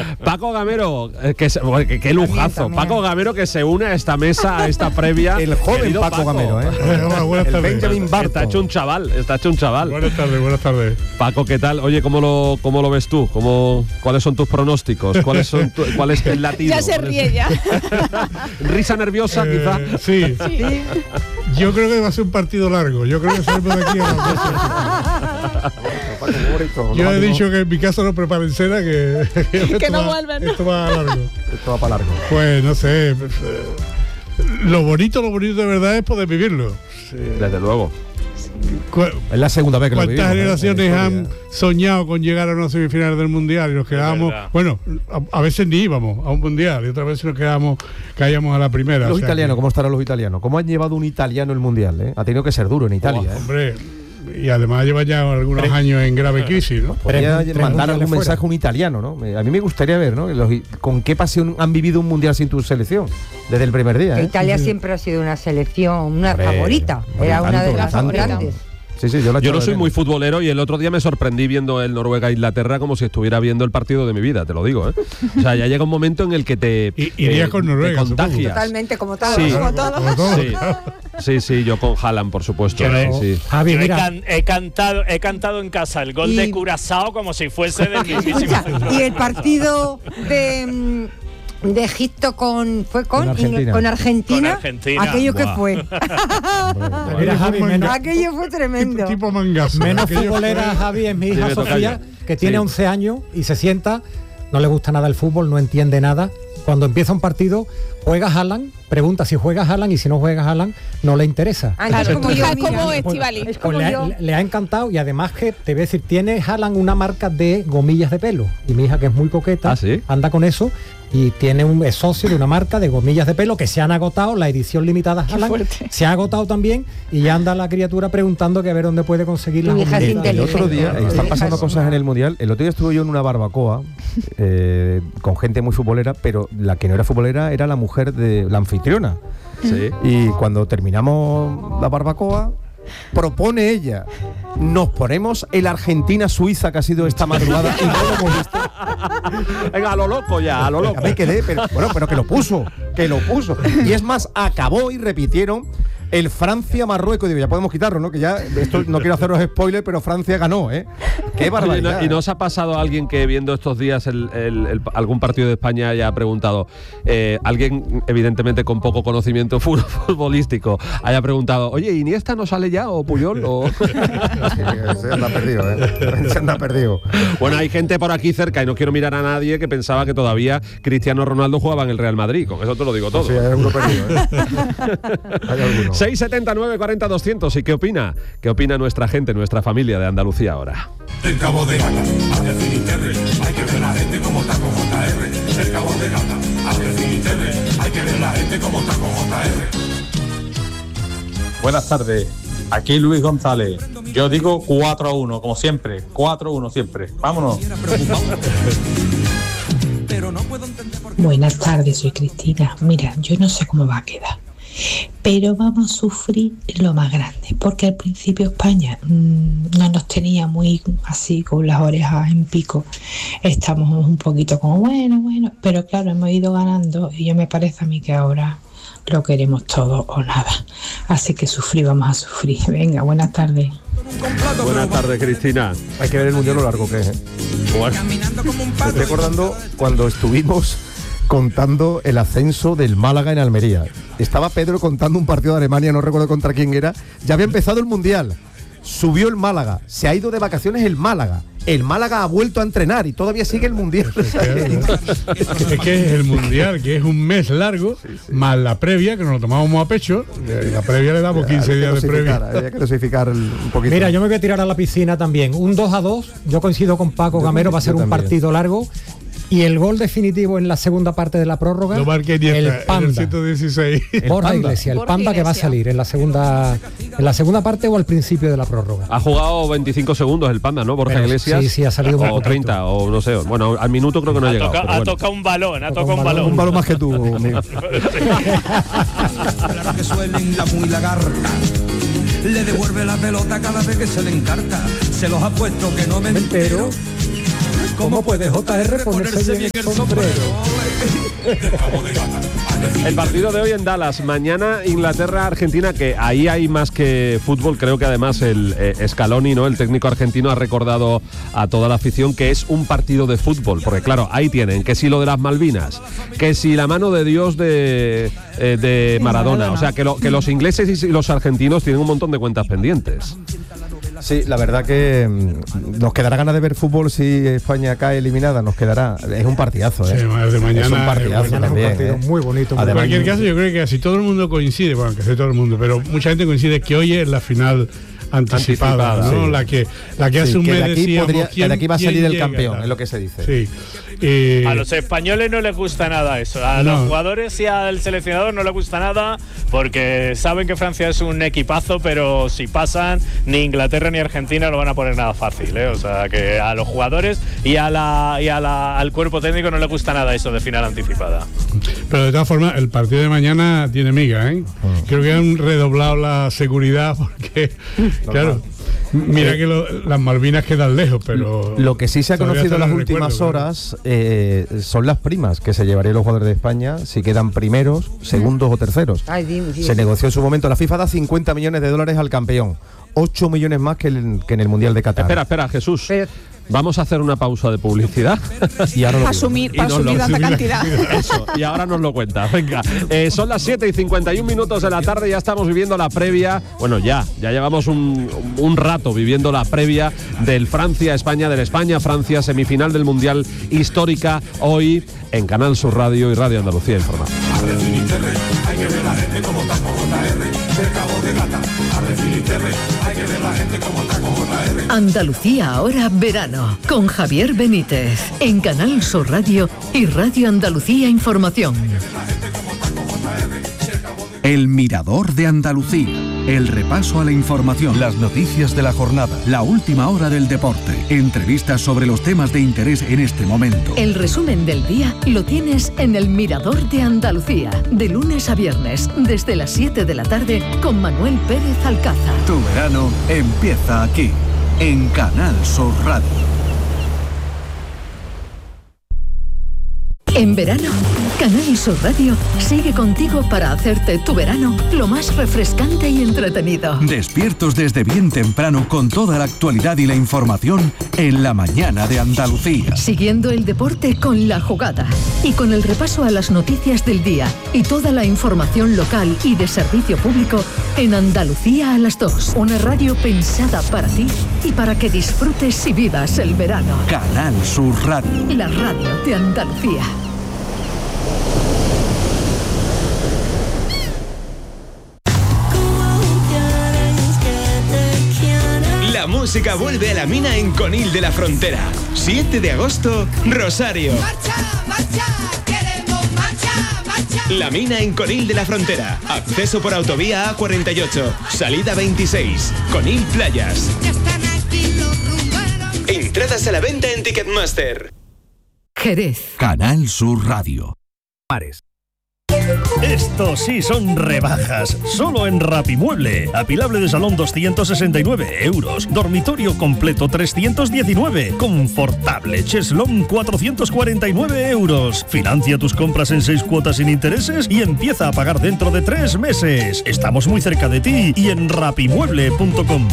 Paco Gamero, qué lujazo. También. Paco Gamero que se une a esta mesa, a esta previa. El joven Querido Paco Gamero, ¿eh? Buenas El tardes. Benjamin Barton. Está hecho un chaval. Buenas tardes. Paco, ¿qué tal? Oye, ¿cómo lo ves tú? ¿Cuáles son tus pronósticos? ¿Cuál es el latido? Ya se ríe ya. Risa nerviosa, quizá. Sí. Yo creo que va a ser un partido largo. Yo creo que salimos de aquí a las 12. Yo he dicho que en mi casa no preparen cena, que no vuelven. Esto va largo. Esto va para largo. Pues no sé. Lo bonito de verdad es poder vivirlo. Desde luego. Es la segunda vez que lo vivimos. ¿Cuántas generaciones han soñado con llegar a una semifinal del mundial y nos quedábamos? Bueno, a veces ni íbamos a un mundial y otras veces nos caíamos a la primera. Los italianos, ¿cómo estarán los italianos? ¿Cómo han llevado un italiano el mundial? Ha tenido que ser duro en Italia. Hombre, y además lleva ya algunos años en grave crisis, ¿no? Podría mandar algún mensaje a un italiano, ¿no? A mí me gustaría ver, ¿no? Con qué pasión han vivido un mundial sin tu selección desde el primer día. Italia siempre ha sido una selección, una favorita. Era una de las grandes. Sí, yo no soy muy futbolero y el otro día me sorprendí viendo el Noruega-Inglaterra como si estuviera viendo el partido de mi vida, te lo digo, ¿eh? O sea, ya llega un momento en el que te irías con Noruega, te contagias. Totalmente, como todos. Sí. Como todos. Sí, yo con Haaland, por supuesto. Sí. Javi, mira, he cantado en casa el gol de Curazao como si fuese del mismísimo. Y el partido de Egipto con Argentina, aquello que fue. Mira, Javi, aquello fue tremendo. Tipo mangazo. Menos futbolera, Javi, es mi hija Sofía, que tiene 11 años y se sienta, no le gusta nada el fútbol, no entiende nada. Cuando empieza un partido, juega Haaland, pregunta si juega Haaland y si no juega Haaland, no le interesa. Claro, como Estivali. Le ha encantado y además que te voy a decir, tiene Haaland una marca de gomillas de pelo y mi hija, que es muy coqueta, anda con eso y es socio de una marca de gomillas de pelo que se han agotado, la edición limitada Haaland se ha agotado también y ya anda la criatura preguntando que a ver dónde puede conseguir las gomillas. El otro día están pasando cosas en el mundial. El otro día estuve yo en una barbacoa con gente muy futbolera, pero la que no era futbolera era la mujer de la anfitriona. Sí. Y cuando terminamos la barbacoa, propone ella, nos ponemos el Argentina-Suiza que ha sido esta madrugada y no lo hemos visto. Venga, a lo loco ya, a lo loco. Ya me quedé, pero que lo puso. Y es más, acabó y repitieron el Francia-Marruecos. Digo, ya podemos quitarlo, ¿no? Que ya, esto no quiero haceros spoiler, pero Francia ganó, ¿eh? Qué barbaridad. ¿Y no os ha pasado a alguien que viendo estos días algún partido de España haya preguntado, alguien evidentemente con poco conocimiento futbolístico, haya preguntado, oye, ¿Iniesta no sale ya o Puyol? O... Se anda perdido, ¿eh? Se anda perdido. Bueno, hay gente por aquí cerca, y no quiero mirar a nadie, que pensaba que todavía Cristiano Ronaldo jugaba en el Real Madrid. Con eso te lo digo todo. Sí, hay alguno perdido, ¿eh? Hay alguno. 679 40 200. ¿Y qué opina? ¿Qué opina nuestra gente, nuestra familia de Andalucía ahora? El Cabo de Gata, hacia Finisterre, hay que ver la gente como taco JR. El Cabo de Gata, hacia Finisterre, hay que ver la gente como taco JR. Buenas tardes, aquí Luis González. Yo digo 4-1, como siempre, 4-1 siempre. Vámonos. Buenas tardes, soy Cristina. Mira, yo no sé cómo va a quedar, pero vamos a sufrir lo más grande, porque al principio España no nos tenía muy así con las orejas en pico. Estamos un poquito como bueno, pero claro, hemos ido ganando y yo me parece a mí que ahora lo queremos todo o nada. Así que vamos a sufrir. Venga, buenas tardes. Buenas tardes, Cristina. Hay que ver el mundial lo largo que es, ¿eh? Bueno. Me estoy acordando cuando estuvimos contando el ascenso del Málaga en Almería. Estaba Pedro contando un partido de Alemania, no recuerdo contra quién era. Ya había empezado el mundial. Subió el Málaga. Se ha ido de vacaciones el Málaga. El Málaga ha vuelto a entrenar y todavía sigue el mundial. Es que es el mundial, que es un mes largo, más la previa, que nos lo tomábamos a pecho. La previa le damos 15 días de previa. Hay que dosificar un poquito. Mira, yo me voy a tirar a la piscina también. Un 2-2. Yo coincido con Paco Gamero, va a ser un partido largo. Y el gol definitivo en la segunda parte de la prórroga, el Panda, en el 116. Borja Iglesias, el Panda que va a salir en la segunda parte o al principio de la prórroga. Ha jugado 25 segundos el Panda, ¿no? Borja Iglesias. Sí, ha salido o 30, o no sé. Bueno, al minuto creo que no ha llegado. Ha tocado un balón, Un balón más que tú, amigo. Que suelen la muy lagarta. Le devuelve la pelota cada vez que se le encarta. Se los ha puesto que no me entero. ¿Cómo puede JR ponerse bien el sombrero? El partido de hoy en Dallas, mañana Inglaterra-Argentina, que ahí hay más que fútbol. Creo que además el Scaloni, ¿no?, el técnico argentino, ha recordado a toda la afición que es un partido de fútbol, porque claro, ahí tienen que si lo de las Malvinas, que si la mano de Dios de Maradona, o sea que los ingleses y los argentinos tienen un montón de cuentas pendientes. Sí, la verdad que nos quedará ganas de ver fútbol si España cae eliminada, nos quedará. Es un partidazo, ¿eh? Sí, de mañana, es un partidazo también, es un partido muy bonito. En cualquier caso, yo creo que casi todo el mundo coincide, bueno, que sé todo el mundo, pero mucha gente coincide que hoy es la final anticipada, ¿no? Sí. La que hace un mes decíamos, que de aquí va a salir el campeón, es lo que se dice. Sí. A los españoles no les gusta nada eso. A los jugadores y al seleccionador no les gusta nada porque saben que Francia es un equipazo, pero si pasan, ni Inglaterra ni Argentina lo van a poner nada fácil, ¿eh? O sea, que a los jugadores y al cuerpo técnico no les gusta nada eso de final anticipada. Pero de todas formas, el partido de mañana tiene miga, ¿eh? Creo que han redoblado la seguridad porque, claro, mira que las Malvinas quedan lejos, pero... Lo que sí se ha conocido en las últimas horas son las primas que se llevarían los jugadores de España si quedan primeros, segundos o terceros. Se negoció en su momento. La FIFA da 50 millones de dólares al campeón, 8 millones más que en el Mundial de Qatar. Espera, Jesús. Vamos a hacer una pausa de publicidad. Y ahora asumir tanta cantidad. Eso, y ahora nos lo cuenta. Venga, son las 7:51 de la tarde, ya estamos viviendo la previa. Bueno, ya llevamos un rato viviendo la previa del Francia-España, del España-Francia, semifinal del Mundial histórica, hoy en Canal Sur Radio y Radio Andalucía Información. Andalucía ahora verano, con Javier Benítez, en Canal Sur Radio y Radio Andalucía Información. El Mirador de Andalucía, el repaso a la información, las noticias de la jornada, la última hora del deporte, entrevistas sobre los temas de interés en este momento. El resumen del día lo tienes en El Mirador de Andalucía, de lunes a viernes, desde las 7 de la tarde, con Manuel Pérez Alcázar. Tu verano empieza aquí, en Canal Sur Radio. En verano, Canal Sur Radio sigue contigo para hacerte tu verano lo más refrescante y entretenido. Despiertos desde bien temprano con toda la actualidad y la información en la mañana de Andalucía. Siguiendo el deporte con La Jugada y con el repaso a las noticias del día y toda la información local y de servicio público en Andalucía a las 2. Una radio pensada para ti y para que disfrutes y vivas el verano. Canal Sur Radio. La radio de Andalucía. La música vuelve a la mina en Conil de la Frontera. 7 de agosto, Rosario. Marcha, marcha, queremos marcha, marcha. La mina en Conil de la Frontera. Acceso por autovía A48. Salida 26. Conil Playas. Ya están aquí los rumberos. Entradas a la venta en Ticketmaster. Jerez. Canal Sur Radio. Estos sí son rebajas, solo en Rapimueble. Apilable de salón 269 euros, dormitorio completo 319, confortable cheslón 449 euros. Financia tus compras en 6 cuotas sin intereses y empieza a pagar dentro de 3 meses. Estamos muy cerca de ti y en rapimueble.com.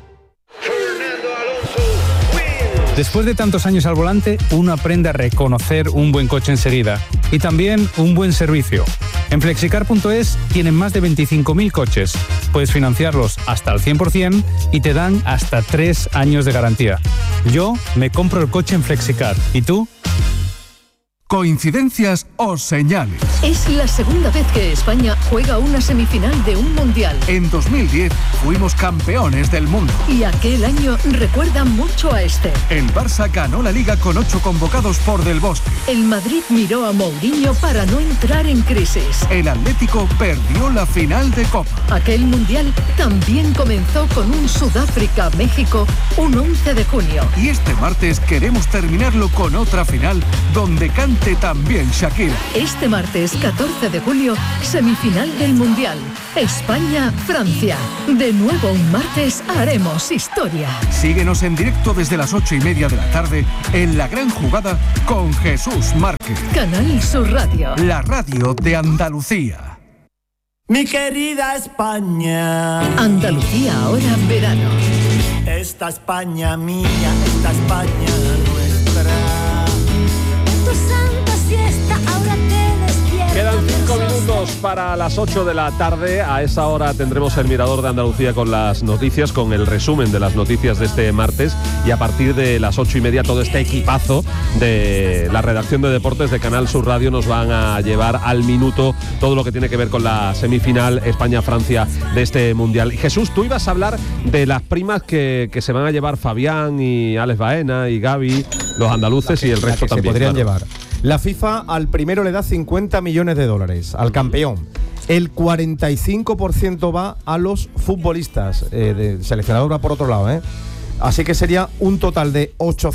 Después de tantos años al volante, uno aprende a reconocer un buen coche enseguida y también un buen servicio. En Flexicar.es tienen más de 25.000 coches. Puedes financiarlos hasta el 100% y te dan hasta 3 años de garantía. Yo me compro el coche en Flexicar. ¿Y tú? ¿Coincidencias o señales? Es la segunda vez que España juega una semifinal de un mundial. En 2010 fuimos campeones del mundo. Y aquel año recuerda mucho a este. El Barça ganó la Liga con 8 convocados por Del Bosque. El Madrid miró a Mourinho para no entrar en crisis. El Atlético perdió la final de Copa. Aquel mundial también comenzó con un Sudáfrica-México un 11 de junio. Y este martes queremos terminarlo con otra final donde cante también Shakira. Este martes martes 14 de julio, semifinal del Mundial. España-Francia. De nuevo un martes haremos historia. Síguenos en directo desde las 8:30 de la tarde en La Gran Jugada con Jesús Márquez. Canal Sur Radio. La radio de Andalucía. Mi querida España. Andalucía ahora verano. Esta España mía, esta España nuestra. Tu santa siesta ahora te despierta. Quedan 5 minutos para las 8 de la tarde. A esa hora tendremos el Mirador de Andalucía con las noticias, con el resumen de las noticias de este martes. Y a partir de las 8:30 todo este equipazo de la redacción de deportes de Canal Sur Radio nos van a llevar al minuto todo lo que tiene que ver con la semifinal España-Francia de este Mundial. Y Jesús, tú ibas a hablar de las primas que se van a llevar Fabián y Alex Baena y Gaby, los andaluces y el resto también. Se podrían llevar. La FIFA al primero le da 50 millones de dólares, al campeón. El 45% va a los futbolistas, el seleccionador va por otro lado, Así que sería un total de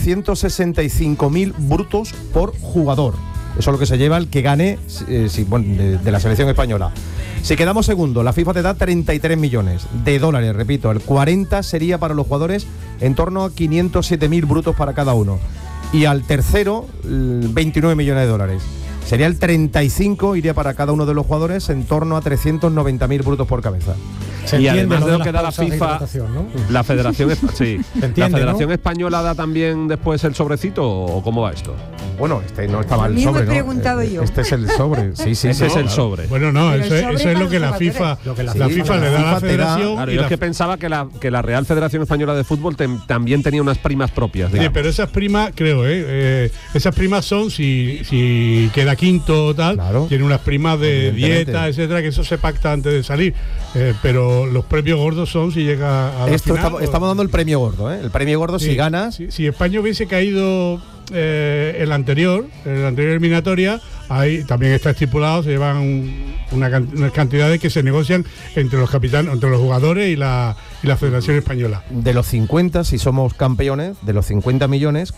865.000 brutos por jugador. Eso es lo que se lleva el que gane de la selección española. Si quedamos segundo, la FIFA te da 33 millones de dólares, repito, el 40 sería para los jugadores en torno a 507.000 brutos para cada uno. Y al tercero, 29 millones de dólares. Sería el 35, iría para cada uno de los jugadores en torno a 390.000 brutos por cabeza. Y además de lo que da la FIFA, ¿no? La Federación, sí, ¿la Federación Española da también después el sobrecito o cómo va esto? Bueno, este no estaba el sobre, me he preguntado ¿no? yo. Este es el sobre, sí, ese es el sobre. Bueno, no, eso es lo que la FIFA, la FIFA le da a la Federación. Claro, yo es que pensaba que la Real Federación Española de Fútbol también tenía unas primas propias. Sí, pero esas primas, creo, esas primas son si queda quinto o tal, claro, tiene unas primas de dieta, etcétera, que eso se pacta antes de salir. Pero los premios gordos son si llega a la final. Estamos dando el premio gordo, El premio gordo si ganas. Si España hubiese caído en la anterior eliminatoria, ahí también está estipulado, se llevan unas cantidades que se negocian entre los capitanes, entre los jugadores y la Federación Española. De los 50, si somos campeones, de los 50 millones,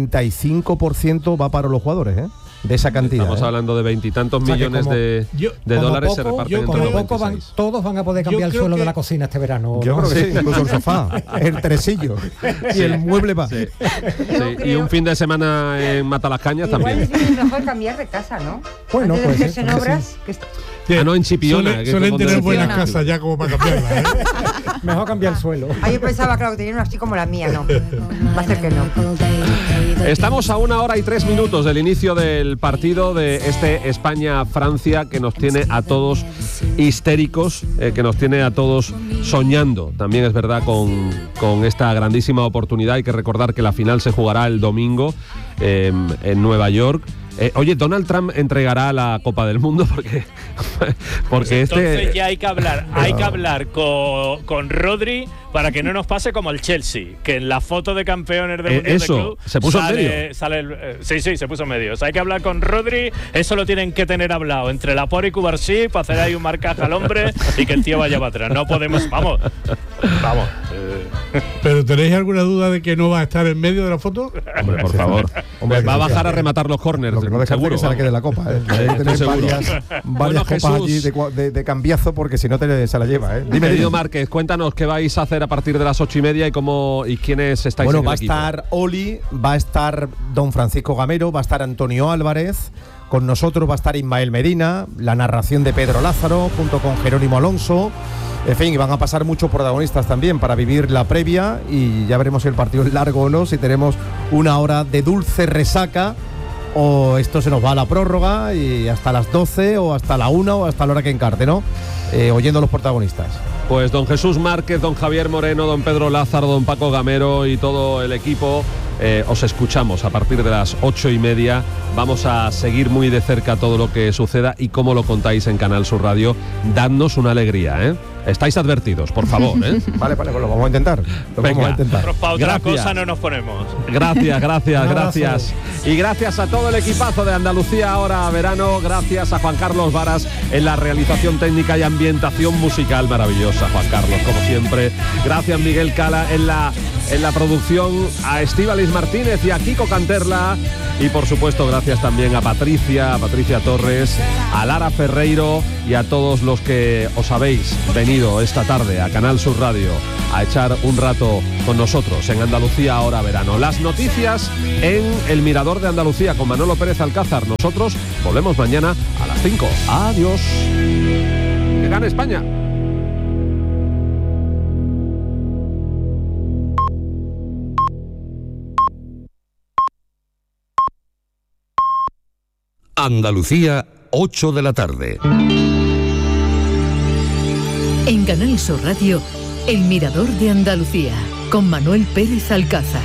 45% va para los jugadores, de esa cantidad. Estamos hablando de 20 y tantos millones de dólares, se reparten entre los 26. Todos van a poder cambiar el suelo de la cocina este verano. Yo creo que sí, incluso el sofá, el tresillo y el mueble va. Sí. Y un fin de semana en Matalascañas también. Es mejor cambiar de casa, ¿no? Bueno, pues en obras. No, en Chipiona. Suelen tener buenas casas ya como para cambiarlas. Mejor cambiar el suelo. Yo pensaba, claro, que tenían una así como la mía, no. Va a ser que no. Estamos a 1 hora y 3 minutos del inicio del partido de este España-Francia que nos tiene a todos histéricos, que nos tiene a todos soñando. También es verdad con esta grandísima oportunidad. Hay que recordar que la final se jugará el domingo en Nueva York. Oye, Donald Trump entregará la Copa del Mundo porque pues entonces ya hay que hablar con Rodri para que no nos pase como el Chelsea, que en la foto de campeones del Mundial de Club se puso en medio. Sí, se puso en medio. O sea, hay que hablar con Rodri, eso lo tienen que tener hablado entre Laporte y Cubarsí para hacer ahí un marcaje al hombre y que el tío vaya para atrás. No podemos, vamos. ¿Pero tenéis alguna duda de que no va a estar en medio de la foto? Hombre, por favor. Hombre, va a bajar a rematar los córners. Lo que no deja seguro que se la quede la copa. Hay que tener varias copas allí de cambiazo porque si no se la lleva. Dime, querido Márquez, cuéntanos qué vais a hacer a partir de las 8:30 y quiénes estáis en el equipo. Bueno, va a estar Oli, va a estar don Francisco Gamero, va a estar Antonio Álvarez. Con nosotros va a estar Ismael Medina, la narración de Pedro Lázaro, junto con Jerónimo Alonso. En fin, van a pasar muchos protagonistas también para vivir la previa y ya veremos si el partido es largo o no, si tenemos una hora de dulce resaca o esto se nos va a la prórroga y hasta las 12 o hasta la 1 o hasta la hora que encarte, ¿no? Oyendo a los protagonistas. Pues don Jesús Márquez, don Javier Moreno, don Pedro Lázaro, don Paco Gamero y todo el equipo, os escuchamos a partir de las 8:30. Vamos a seguir muy de cerca todo lo que suceda y cómo lo contáis en Canal Sur Radio. Dadnos una alegría, Estáis advertidos, por favor, Vale, pues lo vamos a intentar. Nosotros para otra cosa no nos ponemos. Gracias. Y gracias a todo el equipazo de Andalucía Ahora Verano. Gracias a Juan Carlos Varas en la realización técnica y ambientación musical maravillosa. Juan Carlos, como siempre. Gracias Miguel Cala en la en la producción, a Estíbaliz Martínez y a Kiko Canterla. Y por supuesto, gracias también a Patricia Torres, a Lara Ferreiro y a todos los que os habéis venido esta tarde a Canal Sur Radio a echar un rato con nosotros en Andalucía Ahora Verano. Las noticias en El Mirador de Andalucía con Manolo Pérez Alcázar. Nosotros volvemos mañana a las 5. Adiós. Que gane España. Andalucía, 8 de la tarde. En Canal Sur Radio, El Mirador de Andalucía, con Manuel Pérez Alcázar.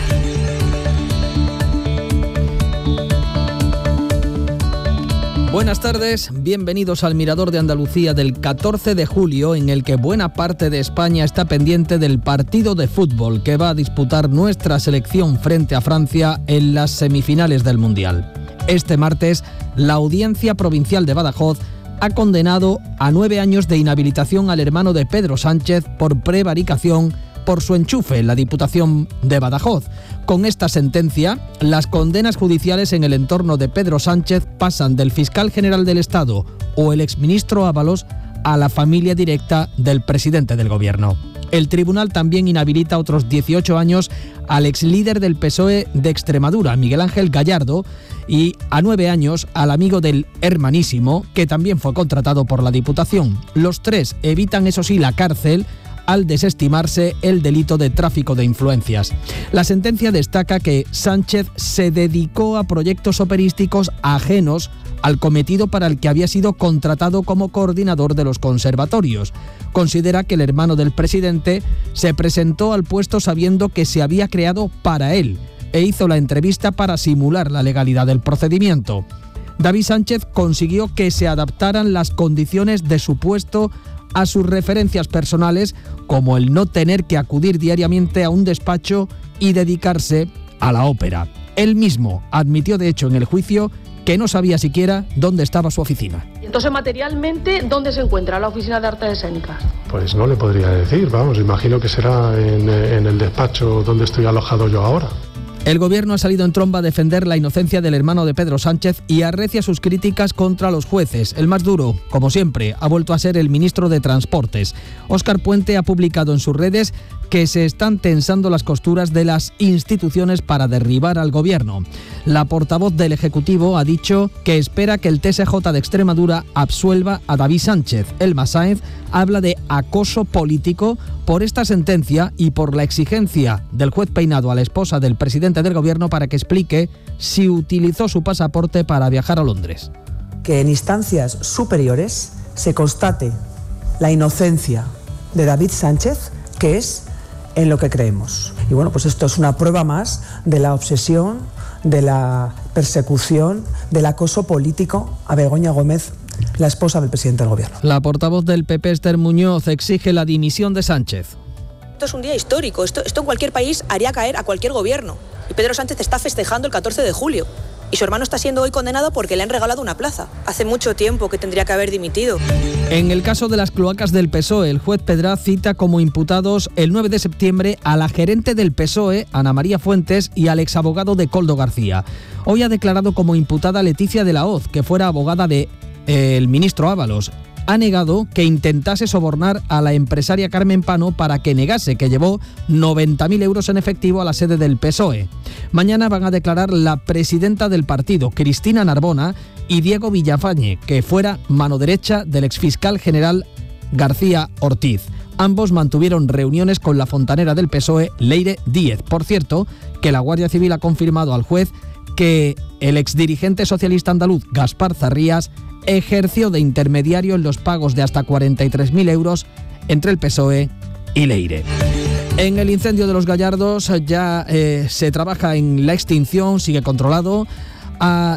Buenas tardes, bienvenidos al Mirador de Andalucía del 14 de julio, en el que buena parte de España está pendiente del partido de fútbol que va a disputar nuestra selección frente a Francia en las semifinales del Mundial. Este martes, la Audiencia Provincial de Badajoz ha condenado a 9 años de inhabilitación al hermano de Pedro Sánchez por prevaricación por su enchufe en la Diputación de Badajoz. Con esta sentencia, las condenas judiciales en el entorno de Pedro Sánchez pasan del fiscal general del Estado o el exministro Ábalos a la familia directa del presidente del Gobierno. El tribunal también inhabilita otros 18 años al exlíder del PSOE de Extremadura, Miguel Ángel Gallardo, y a 9 años al amigo del hermanísimo, que también fue contratado por la Diputación. Los tres evitan, eso sí, la cárcel al desestimarse el delito de tráfico de influencias. La sentencia destaca que Sánchez se dedicó a proyectos operísticos ajenos al cometido para el que había sido contratado como coordinador de los conservatorios. Considera que el hermano del presidente se presentó al puesto sabiendo que se había creado para él e hizo la entrevista para simular la legalidad del procedimiento. David Sánchez consiguió que se adaptaran las condiciones de su puesto a sus referencias personales, como el no tener que acudir diariamente a un despacho y dedicarse a la ópera. Él mismo admitió, de hecho, en el juicio, que no sabía siquiera dónde estaba su oficina. Entonces, materialmente, ¿dónde se encuentra la Oficina de Artes Escénicas? Pues no le podría decir, vamos, imagino que será en el despacho donde estoy alojado yo ahora. El Gobierno ha salido en tromba a defender la inocencia del hermano de Pedro Sánchez y arrecia sus críticas contra los jueces. El más duro, como siempre, ha vuelto a ser el ministro de Transportes. Óscar Puente ha publicado en sus redes que se están tensando las costuras de las instituciones para derribar al Gobierno. La portavoz del Ejecutivo ha dicho que espera que el TSJ de Extremadura absuelva a David Sánchez. Elma Sáenz habla de acoso político por esta sentencia y por la exigencia del juez Peinado a la esposa del presidente del Gobierno para que explique si utilizó su pasaporte para viajar a Londres. Que en instancias superiores se constate la inocencia de David Sánchez, que es en lo que creemos. Y bueno, pues esto es una prueba más de la obsesión, de la persecución, del acoso político a Begoña Gómez, la esposa del presidente del Gobierno. La portavoz del PP, Esther Muñoz, exige la dimisión de Sánchez. Esto es un día histórico, esto en cualquier país haría caer a cualquier gobierno. Y Pedro Sánchez está festejando el 14 de julio. Y su hermano está siendo hoy condenado porque le han regalado una plaza. Hace mucho tiempo que tendría que haber dimitido. En el caso de las cloacas del PSOE, el juez Pedraz cita como imputados el 9 de septiembre a la gerente del PSOE, Ana María Fuentes, y al exabogado de Koldo García. Hoy ha declarado como imputada Leticia de la Hoz, que fuera abogada del ministro Ábalos. Ha negado que intentase sobornar a la empresaria Carmen Pano para que negase que llevó 90.000 euros en efectivo a la sede del PSOE. Mañana van a declarar la presidenta del partido, Cristina Narbona, y Diego Villafañe, que fuera mano derecha del exfiscal general García Ortiz. Ambos mantuvieron reuniones con la fontanera del PSOE, Leire Díez. Por cierto, que la Guardia Civil ha confirmado al juez que el exdirigente socialista andaluz, Gaspar Zarrías, ejerció de intermediario en los pagos de hasta 43.000 euros entre el PSOE y Leire. En el incendio de los Gallardos ya se trabaja en la extinción, sigue controlado. Ha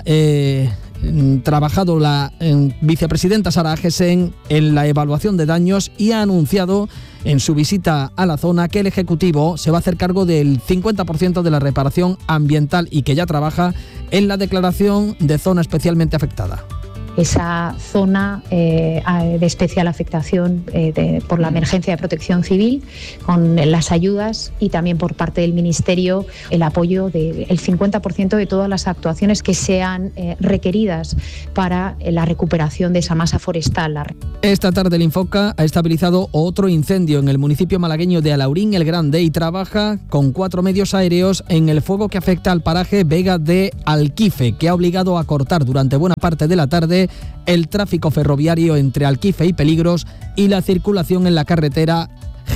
trabajado la vicepresidenta Sara Agesen en la evaluación de daños y ha anunciado en su visita a la zona que el Ejecutivo se va a hacer cargo del 50% de la reparación ambiental y que ya trabaja en la declaración de zona especialmente afectada. esa zona de especial afectación por la emergencia de protección civil, con las ayudas y también por parte del Ministerio el apoyo del 50% de todas las actuaciones que sean requeridas para la recuperación de esa masa forestal. Esta tarde el Infoca ha estabilizado otro incendio en el municipio malagueño de Alaurín el Grande y trabaja con 4 medios aéreos en el fuego que afecta al paraje Vega de Alquife, que ha obligado a cortar durante buena parte de la tarde el tráfico ferroviario entre Alquife y Peligros y la circulación en la carretera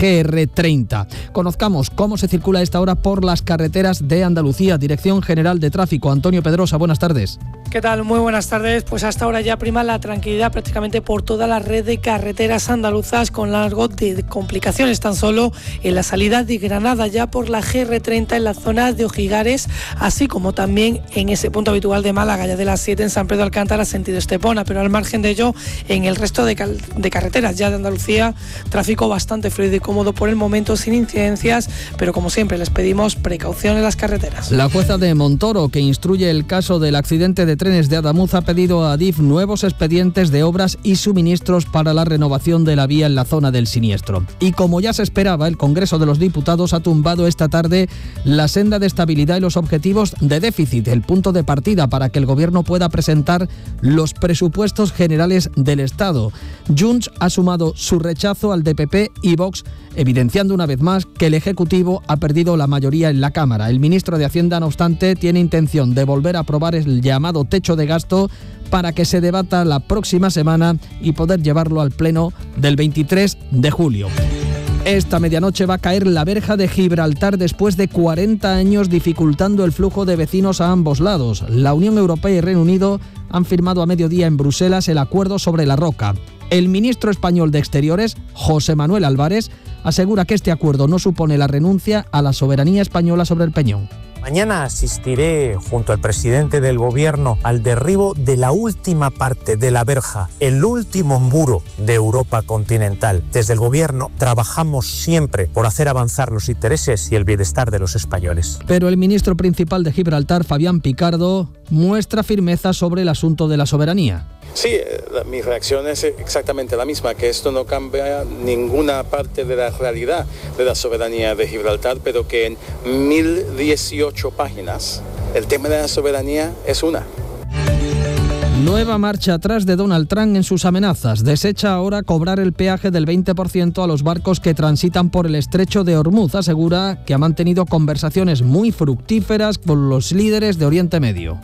GR30. Conozcamos cómo se circula a esta hora por las carreteras de Andalucía. Dirección General de Tráfico, Antonio Pedrosa, buenas tardes. ¿Qué tal? Muy buenas tardes. Pues hasta ahora ya prima la tranquilidad prácticamente por toda la red de carreteras andaluzas, con largo de complicaciones tan solo en la salida de Granada, ya por la GR30 en la zona de Ojigares, así como también en ese punto habitual de Málaga, ya de las 7 en San Pedro Alcántara, sentido Estepona. Pero al margen de ello, en el resto de carreteras ya de Andalucía, tráfico bastante fluido y cómodo por el momento, sin incidencias, pero como siempre les pedimos precaución en las carreteras. La jueza de Montoro, que instruye el caso del accidente de trenes de Adamuz, ha pedido a Adif nuevos expedientes de obras y suministros para la renovación de la vía en la zona del siniestro. Y como ya se esperaba, el Congreso de los Diputados ha tumbado esta tarde la senda de estabilidad y los objetivos de déficit, el punto de partida para que el Gobierno pueda presentar los presupuestos generales del Estado. Junts ha sumado su rechazo al de PP y Vox, evidenciando una vez más que el Ejecutivo ha perdido la mayoría en la Cámara. El ministro de Hacienda, no obstante, tiene intención de volver a aprobar el llamado techo de gasto para que se debata la próxima semana y poder llevarlo al Pleno del 23 de julio. Esta medianoche va a caer la verja de Gibraltar después de 40 años dificultando el flujo de vecinos a ambos lados. La Unión Europea y Reino Unido han firmado a mediodía en Bruselas el acuerdo sobre la roca. El ministro español de Exteriores, José Manuel Álvarez, asegura que este acuerdo no supone la renuncia a la soberanía española sobre el Peñón. Mañana asistiré junto al presidente del gobierno al derribo de la última parte de la verja, el último muro de Europa continental. Desde el gobierno trabajamos siempre por hacer avanzar los intereses y el bienestar de los españoles. Pero el ministro principal de Gibraltar, Fabián Picardo, muestra firmeza sobre el asunto de la soberanía. Sí, mi reacción es exactamente la misma, que esto no cambia ninguna parte de la realidad de la soberanía de Gibraltar, pero que en 1018 páginas el tema de la soberanía es una. Nueva marcha atrás de Donald Trump en sus amenazas. Desecha ahora cobrar el peaje del 20% a los barcos que transitan por el estrecho de Hormuz. Asegura que ha mantenido conversaciones muy fructíferas con los líderes de Oriente Medio.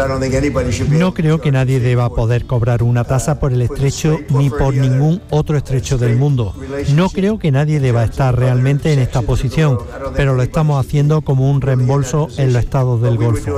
No creo que nadie deba poder cobrar una tasa por el estrecho ni por ningún otro estrecho del mundo. No creo que nadie deba estar realmente en esta posición, pero lo estamos haciendo como un reembolso en los estados del Golfo.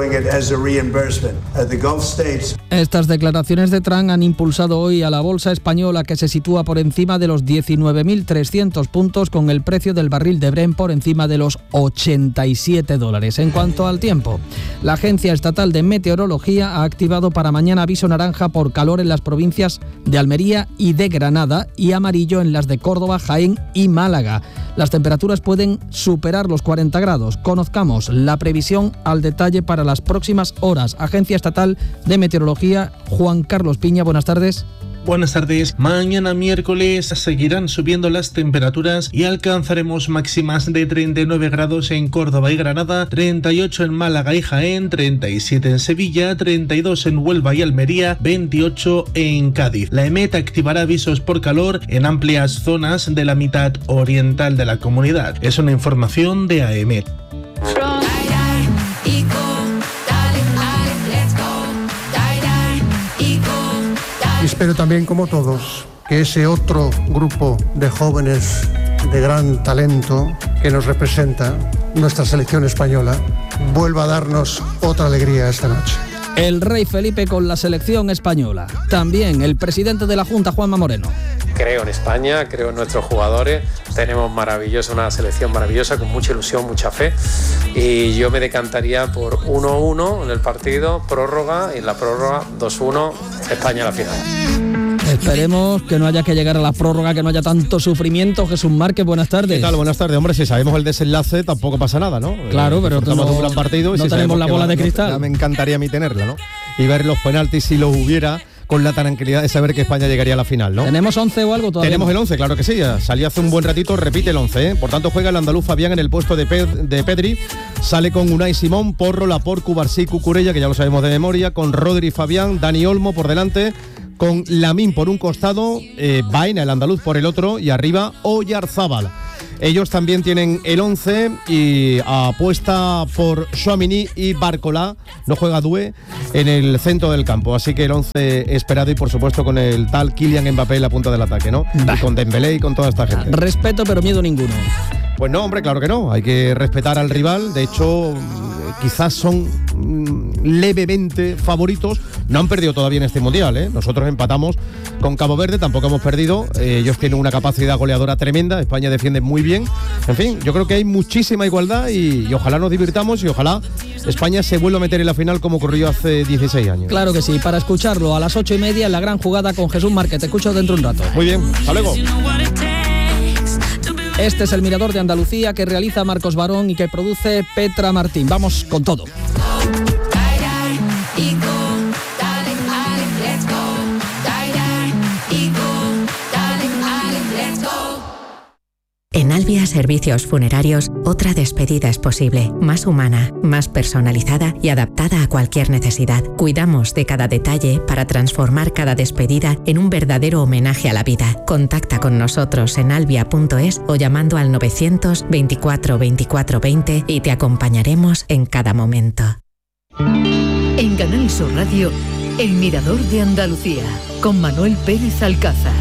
Estas declaraciones de Trump han impulsado hoy a la bolsa española, que se sitúa por encima de los 19.300 puntos, con el precio del barril de Brent por encima de los $87. En cuanto al tiempo, la Agencia Estatal de Meteorología ha activado para mañana aviso naranja por calor en las provincias de Almería y de Granada y amarillo en las de Córdoba, Jaén y Málaga. Las temperaturas pueden superar los 40 grados. Conozcamos la previsión al detalle para las próximas horas. Agencia Estatal de Meteorología, Juan Carlos Piña, buenas tardes. Buenas tardes. Mañana miércoles seguirán subiendo las temperaturas y alcanzaremos máximas de 39 grados en Córdoba y Granada, 38 en Málaga y Jaén, 37 en Sevilla, 32 en Huelva y Almería, 28 en Cádiz. La EMET activará avisos por calor en amplias zonas de la mitad oriental de la comunidad. Es una información de AEMET. Espero también, como todos, que ese otro grupo de jóvenes de gran talento que nos representa, nuestra selección española, vuelva a darnos otra alegría esta noche. El rey Felipe con la selección española. También el presidente de la Junta, Juanma Moreno. Creo en España, creo en nuestros jugadores, tenemos una selección maravillosa con mucha ilusión, mucha fe, y yo me decantaría por 1-1 en el partido, prórroga, y en la prórroga 2-1, España a la final. Esperemos que no haya que llegar a la prórroga, que no haya tanto sufrimiento. Jesús Márquez, buenas tardes. ¿Qué tal? Buenas tardes. Hombre, si sabemos el desenlace tampoco pasa nada, ¿no? Claro, pero estamos un gran partido y no si tenemos la bola de cristal. Ya me encantaría a mí tenerla, ¿no? Y ver los penaltis si los hubiera con la tranquilidad de saber que España llegaría a la final, ¿no? ¿Tenemos 11 o algo todavía? Tenemos el 11, claro que sí, ya salió hace un buen ratito, repite el 11, ¿eh? Por tanto juega el andaluz Fabián en el puesto de Pedri, sale con Unai Simón, Porro, Laporte, Cubarsí, Cucurella, que ya lo sabemos de memoria, con Rodri, Fabián, Dani Olmo por delante, con Lamín por un costado, Baena, el andaluz, por el otro, y arriba Oyarzábal. Ellos también tienen el 11 y apuesta por Tchouaméni y Barcola, no juega Doué, en el centro del campo. Así que el 11 esperado y por supuesto con el tal Kylian Mbappé en la punta del ataque, ¿no? Y con Dembélé y con toda esta gente. Respeto pero miedo ninguno. Pues no, hombre, claro que no. Hay que respetar al rival. De hecho, quizás son levemente favoritos. No han perdido todavía en este Mundial, ¿eh? Nosotros empatamos con Cabo Verde, tampoco hemos perdido. Ellos tienen una capacidad goleadora tremenda. España defiende muy bien. En fin, yo creo que hay muchísima igualdad y ojalá nos divirtamos y ojalá España se vuelva a meter en la final como ocurrió hace 16 años. Claro que sí. Para escucharlo a las 8:30 en la gran jugada con Jesús Márquez. Te escucho dentro de un rato. Muy bien, hasta luego. Este es el Mirador de Andalucía que realiza Marcos Barón y que produce Petra Martín. Vamos con todo. En Albia Servicios Funerarios, otra despedida es posible, más humana, más personalizada y adaptada a cualquier necesidad. Cuidamos de cada detalle para transformar cada despedida en un verdadero homenaje a la vida. Contacta con nosotros en albia.es o llamando al 924 24 20 y te acompañaremos en cada momento. En Canal Sur Radio, El Mirador de Andalucía, con Manuel Pérez Alcázar.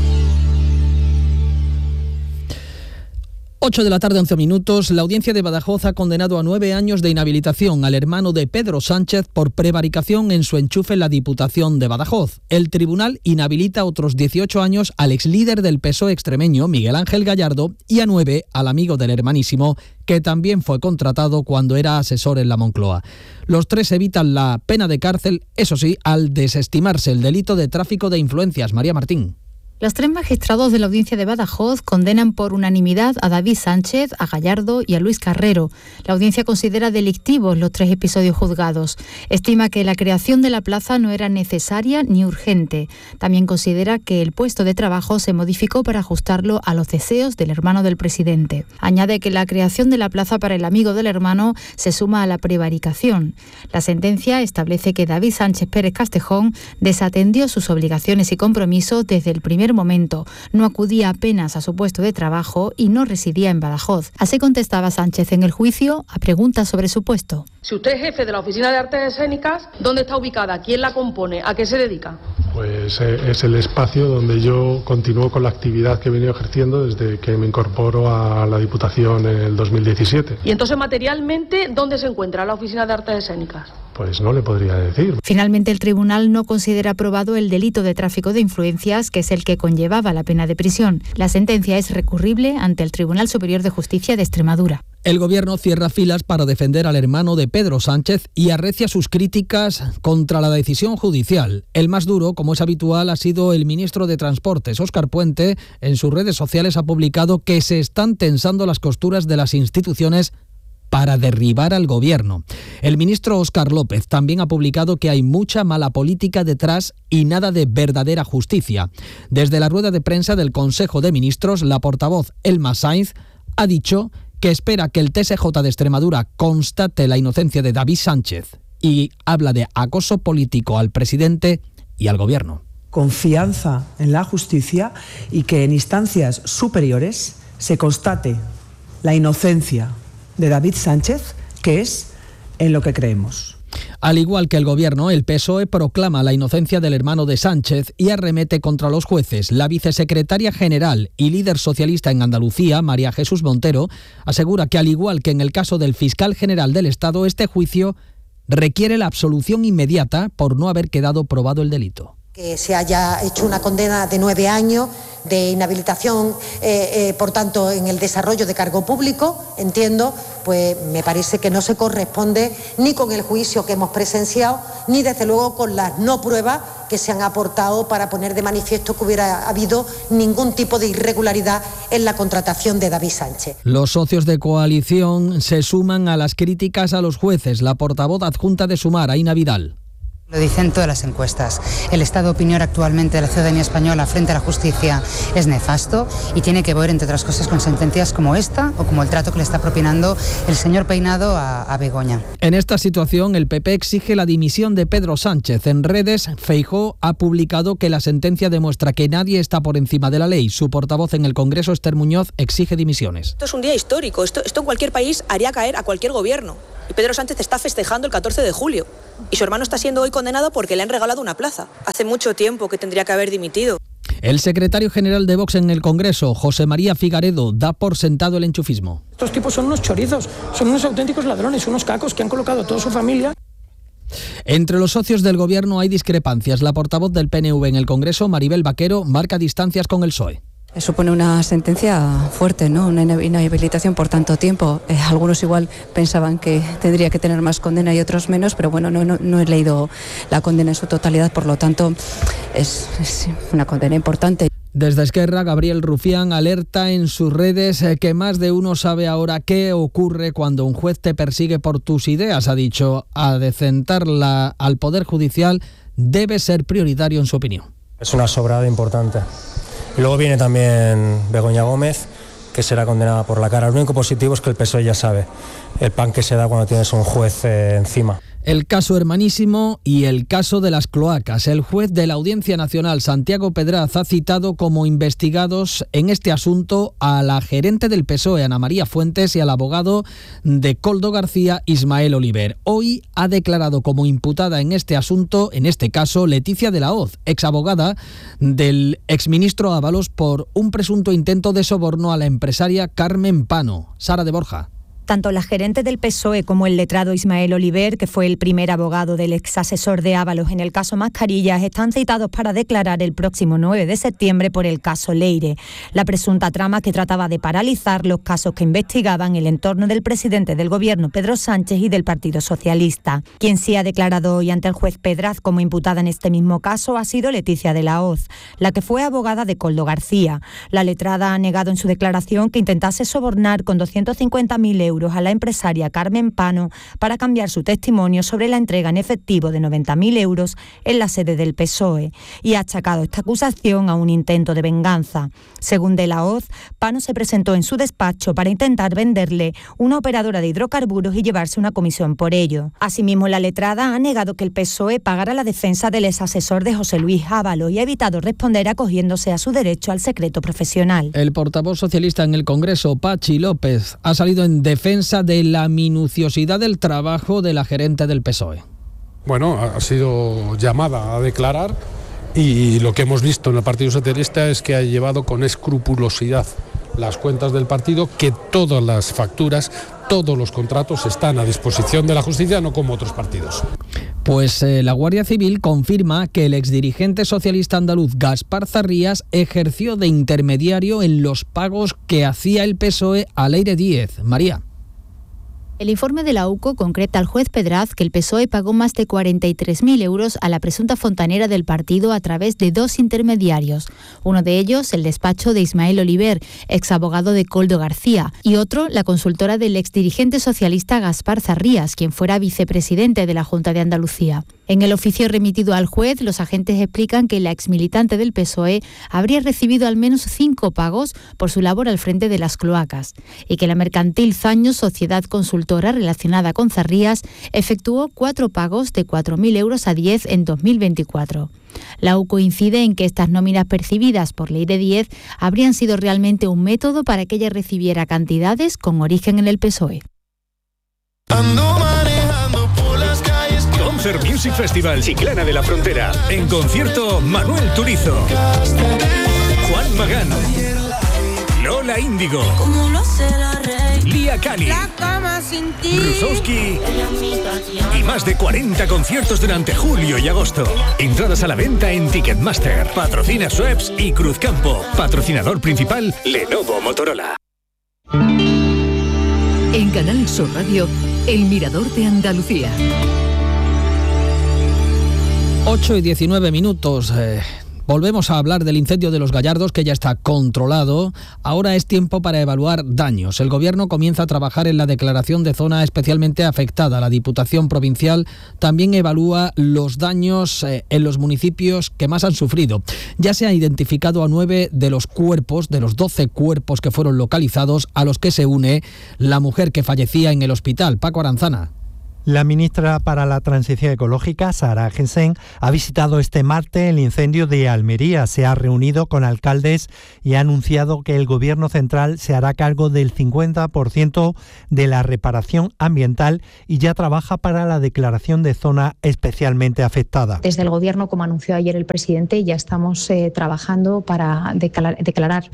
8 de la tarde, 11 minutos. La audiencia de Badajoz ha condenado a 9 años de inhabilitación al hermano de Pedro Sánchez por prevaricación en su enchufe en la Diputación de Badajoz. El tribunal inhabilita a otros 18 años al exlíder del PSOE extremeño, Miguel Ángel Gallardo, y a 9 al amigo del hermanísimo, que también fue contratado cuando era asesor en la Moncloa. Los 3 evitan la pena de cárcel, eso sí, al desestimarse el delito de tráfico de influencias. María Martín. Los 3 magistrados de la audiencia de Badajoz condenan por unanimidad a David Sánchez, a Gallardo y a Luis Carrero. La audiencia considera delictivos los 3 episodios juzgados. Estima que la creación de la plaza no era necesaria ni urgente. También considera que el puesto de trabajo se modificó para ajustarlo a los deseos del hermano del presidente. Añade que la creación de la plaza para el amigo del hermano se suma a la prevaricación. La sentencia establece que David Sánchez Pérez Castejón desatendió sus obligaciones y compromisos desde el primer momento, no acudía apenas a su puesto de trabajo y no residía en Badajoz. Así contestaba Sánchez en el juicio a preguntas sobre su puesto. Si usted es jefe de la Oficina de Artes Escénicas, ¿dónde está ubicada? ¿Quién la compone? ¿A qué se dedica? Pues es el espacio donde yo continúo con la actividad que he venido ejerciendo desde que me incorporo a la Diputación en el 2017. Y entonces, materialmente, ¿dónde se encuentra la Oficina de Artes Escénicas? Pues no le podría decir. Finalmente, el tribunal no considera aprobado el delito de tráfico de influencias, que es el que conllevaba la pena de prisión. La sentencia es recurrible ante el Tribunal Superior de Justicia de Extremadura. El gobierno cierra filas para defender al hermano de Pedro Sánchez y arrecia sus críticas contra la decisión judicial. El más duro, como es habitual, ha sido el ministro de Transportes, Óscar Puente. En sus redes sociales ha publicado que se están tensando las costuras de las instituciones para derribar al gobierno. El ministro Óscar López también ha publicado que hay mucha mala política detrás y nada de verdadera justicia. Desde la rueda de prensa del Consejo de Ministros, la portavoz Elma Sainz ha dicho que espera que el TSJ de Extremadura constate la inocencia de David Sánchez y habla de acoso político al presidente y al gobierno. Confianza en la justicia y que en instancias superiores se constate la inocencia de David Sánchez, que es en lo que creemos. Al igual que el gobierno, el PSOE proclama la inocencia del hermano de Sánchez y arremete contra los jueces. La vicesecretaria general y líder socialista en Andalucía, María Jesús Montero, asegura que al igual que en el caso del fiscal general del Estado, este juicio requiere la absolución inmediata por no haber quedado probado el delito. Que se haya hecho una condena de 9 años de inhabilitación, por tanto, en el desarrollo de cargo público, entiendo, pues me parece que no se corresponde ni con el juicio que hemos presenciado, ni desde luego con las no pruebas que se han aportado para poner de manifiesto que hubiera habido ningún tipo de irregularidad en la contratación de David Sánchez. Los socios de coalición se suman a las críticas a los jueces. La portavoz adjunta de Sumar, Aina Vidal. Lo dicen todas las encuestas. El estado de opinión actualmente de la ciudadanía española frente a la justicia es nefasto y tiene que ver, entre otras cosas, con sentencias como esta o como el trato que le está propinando el señor Peinado a Begoña. En esta situación, el PP exige la dimisión de Pedro Sánchez. En redes, Feijóo ha publicado que la sentencia demuestra que nadie está por encima de la ley. Su portavoz en el Congreso, Esther Muñoz, exige dimisiones. Esto es un día histórico. Esto en cualquier país haría caer a cualquier gobierno. Y Pedro Sánchez está festejando el 14 de julio. Y su hermano está siendo hoy condenado porque le han regalado una plaza. Hace mucho tiempo que tendría que haber dimitido. El secretario general de Vox en el Congreso, José María Figaredo, da por sentado el enchufismo. Estos tipos son unos chorizos, son unos auténticos ladrones, unos cacos que han colocado a toda su familia. Entre los socios del gobierno hay discrepancias. La portavoz del PNV en el Congreso, Maribel Vaquero, marca distancias con el PSOE. Supone una sentencia fuerte, ¿no? Una inhabilitación por tanto tiempo. Algunos igual pensaban que tendría que tener más condena y otros menos, pero bueno, no he leído la condena en su totalidad, por lo tanto es una condena importante. Desde Esquerra, Gabriel Rufián alerta en sus redes que más de uno sabe ahora qué ocurre cuando un juez te persigue por tus ideas. Ha dicho, adecentarla al Poder Judicial debe ser prioritario en su opinión. Es una sobrada importante. Y luego viene también Begoña Gómez, que será condenada por la cara. Lo único positivo es que el PSOE ya sabe el pan que se da cuando tienes un juez encima. El caso hermanísimo y el caso de las cloacas. El juez de la Audiencia Nacional, Santiago Pedraz, ha citado como investigados en este asunto a la gerente del PSOE, Ana María Fuentes, y al abogado de Koldo García, Ismael Oliver. Hoy ha declarado como imputada en este asunto, en este caso, Leticia de la Hoz, exabogada del exministro Ábalos por un presunto intento de soborno a la empresaria Carmen Pano. Sara de Borja. Tanto la gerente del PSOE como el letrado Ismael Oliver, que fue el primer abogado del exasesor de Ábalos en el caso Mascarillas, están citados para declarar el próximo 9 de septiembre por el caso Leire, la presunta trama que trataba de paralizar los casos que investigaban el entorno del presidente del gobierno, Pedro Sánchez, y del Partido Socialista. Quien sí ha declarado hoy ante el juez Pedraz como imputada en este mismo caso ha sido Leticia de la Hoz, la que fue abogada de Koldo García. La letrada ha negado en su declaración que intentase sobornar con 250.000 euros a la empresaria Carmen Pano para cambiar su testimonio sobre la entrega en efectivo de 90.000 euros en la sede del PSOE y ha achacado esta acusación a un intento de venganza. Según De la Hoz, Pano se presentó en su despacho para intentar venderle una operadora de hidrocarburos y llevarse una comisión por ello. Asimismo, la letrada ha negado que el PSOE pagara la defensa del exasesor de José Luis Ábalos y ha evitado responder acogiéndose a su derecho al secreto profesional. El portavoz socialista en el Congreso, Pachi López, ha salido en defensa de la minuciosidad del trabajo de la gerente del PSOE. Bueno, ha sido llamada a declarar y lo que hemos visto en el Partido Socialista es que ha llevado con escrupulosidad las cuentas del partido, que todas las facturas, todos los contratos están a disposición de la justicia, no como otros partidos. Pues la Guardia Civil confirma que el exdirigente socialista andaluz Gaspar Zarrías ejerció de intermediario en los pagos que hacía el PSOE a Leire Díez. María. El informe de la UCO concreta al juez Pedraz que el PSOE pagó más de 43.000 euros a la presunta fontanera del partido a través de dos intermediarios. Uno de ellos, el despacho de Ismael Oliver, exabogado de Koldo García, y otro, la consultora del exdirigente socialista Gaspar Zarrías, quien fuera vicepresidente de la Junta de Andalucía. En el oficio remitido al juez, los agentes explican que la exmilitante del PSOE habría recibido al menos 5 pagos por su labor al frente de las cloacas y que la mercantil Zaños, sociedad consultora relacionada con Zarrías, efectuó 4 pagos de 4.000 euros a Díez en 2024. La UCO incide en que estas nóminas percibidas por Leire Díez habrían sido realmente un método para que ella recibiera cantidades con origen en el PSOE. Concert Music Festival Chiclana de la Frontera. En concierto, Manuel Turizo, Juan Magán, Lola Índigo, Lía Cali, Rusowski y más de 40 conciertos durante julio y agosto. Entradas a la venta en Ticketmaster. Patrocina Schweppes y Cruzcampo. Patrocinador principal, Lenovo Motorola. En Canal Sur Radio, El Mirador de Andalucía. 8 y 19 minutos. Volvemos a hablar del incendio de Los Gallardos, que ya está controlado. Ahora es tiempo para evaluar daños. El Gobierno comienza a trabajar en la declaración de zona especialmente afectada. La Diputación Provincial también evalúa los daños en los municipios que más han sufrido. Ya se ha identificado a 9 de los cuerpos, de los 12 cuerpos que fueron localizados, a los que se une la mujer que fallecía en el hospital. Paco Aranzana. La ministra para la Transición Ecológica, Sara Agesen, ha visitado este martes el incendio de Almería. Se ha reunido con alcaldes y ha anunciado que el Gobierno central se hará cargo del 50% de la reparación ambiental y ya trabaja para la declaración de zona especialmente afectada. Desde el Gobierno, como anunció ayer el presidente, ya estamos trabajando para declarar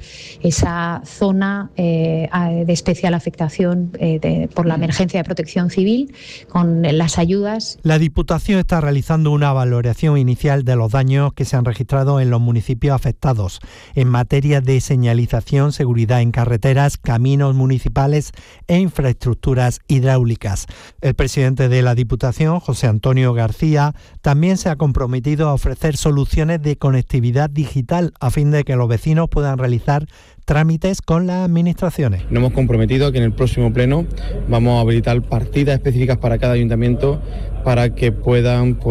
esa zona de especial afectación por la emergencia de protección civil, con las ayudas. La Diputación está realizando una valoración inicial de los daños que se han registrado en los municipios afectados en materia de señalización, seguridad en carreteras, caminos municipales e infraestructuras hidráulicas. El presidente de la Diputación, José Antonio García, también se ha comprometido a ofrecer soluciones de conectividad digital a fin de que los vecinos puedan realizar trámites con las administraciones. Nos hemos comprometido a que en el próximo pleno vamos a habilitar partidas específicas para cada ayuntamiento para que puedan,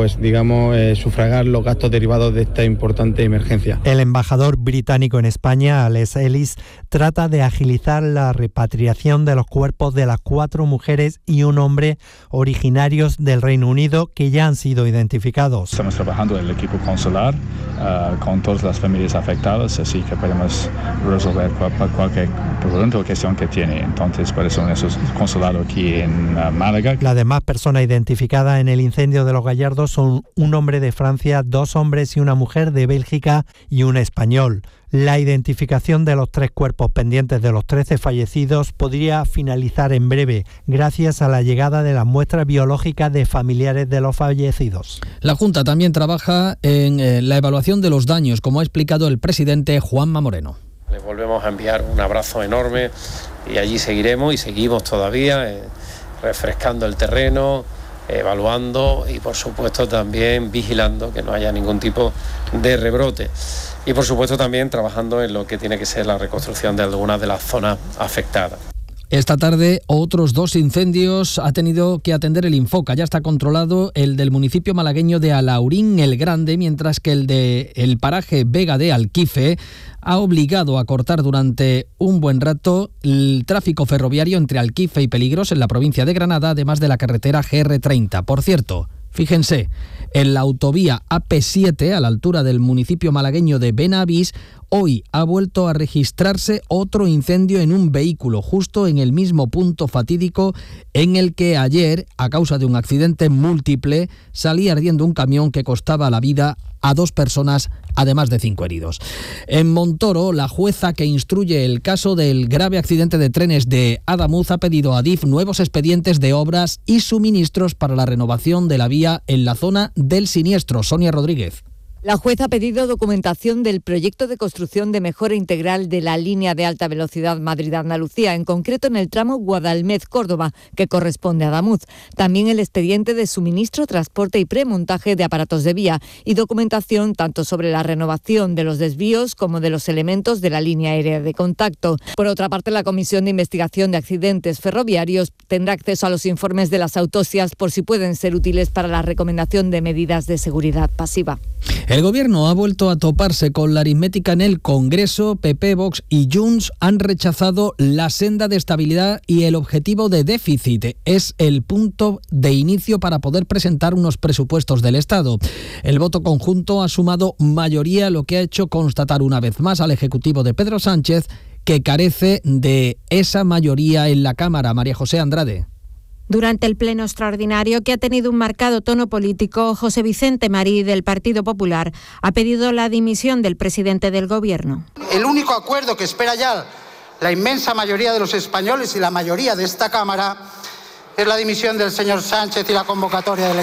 sufragar los gastos derivados de esta importante emergencia. El embajador británico en España, Alex Ellis, trata de agilizar la repatriación de los cuerpos de las 4 mujeres y un hombre originarios del Reino Unido que ya han sido identificados. Estamos trabajando en el equipo consular con todas las familias afectadas, así que podemos resolver cualquier pregunta o cuestión que tiene. Entonces, por eso es consulado aquí en Málaga. Las demás personas identificadas en el incendio de Los Gallardos son un hombre de Francia, 2 hombres y una mujer de Bélgica y un español. La identificación de los 3 cuerpos pendientes de los 13 fallecidos podría finalizar en breve, gracias a la llegada de las muestras biológicas de familiares de los fallecidos. La Junta también trabaja en la evaluación de los daños, como ha explicado el presidente Juanma Moreno. Les volvemos a enviar un abrazo enorme y allí seguiremos y seguimos todavía refrescando el terreno, evaluando y por supuesto también vigilando que no haya ningún tipo de rebrote. Y por supuesto también trabajando en lo que tiene que ser la reconstrucción de algunas de las zonas afectadas. Esta tarde otros 2 incendios ha tenido que atender el Infoca. Ya está controlado el del municipio malagueño de Alaurín el Grande, mientras que el del paraje Vega de Alquife ha obligado a cortar durante un buen rato el tráfico ferroviario entre Alquife y Peligros en la provincia de Granada, además de la carretera GR30. Por cierto, fíjense, en la autovía AP7, a la altura del municipio malagueño de Benavís, hoy ha vuelto a registrarse otro incendio en un vehículo, justo en el mismo punto fatídico en el que ayer, a causa de un accidente múltiple, salía ardiendo un camión que costaba la vida a 2 personas, además de 5 heridos. En Montoro, la jueza que instruye el caso del grave accidente de trenes de Adamuz ha pedido a Adif nuevos expedientes de obras y suministros para la renovación de la vía en la zona del siniestro. Sonia Rodríguez. La jueza ha pedido documentación del proyecto de construcción de mejora integral de la línea de alta velocidad Madrid-Andalucía, en concreto en el tramo Guadalmedz-Córdoba, que corresponde a Adamuz. También el expediente de suministro, transporte y premontaje de aparatos de vía y documentación tanto sobre la renovación de los desvíos como de los elementos de la línea aérea de contacto. Por otra parte, la Comisión de Investigación de Accidentes Ferroviarios tendrá acceso a los informes de las autopsias por si pueden ser útiles para la recomendación de medidas de seguridad pasiva. El Gobierno ha vuelto a toparse con la aritmética en el Congreso. PP, Vox y Junts han rechazado la senda de estabilidad y el objetivo de déficit. Es el punto de inicio para poder presentar unos presupuestos del Estado. El voto conjunto ha sumado mayoría, lo que ha hecho constatar una vez más al Ejecutivo de Pedro Sánchez que carece de esa mayoría en la Cámara. María José Andrade. Durante el pleno extraordinario, que ha tenido un marcado tono político, José Vicente Marí, del Partido Popular, ha pedido la dimisión del presidente del Gobierno. El único acuerdo que espera ya la inmensa mayoría de los españoles y la mayoría de esta Cámara es la dimisión del señor Sánchez y la convocatoria de elecciones.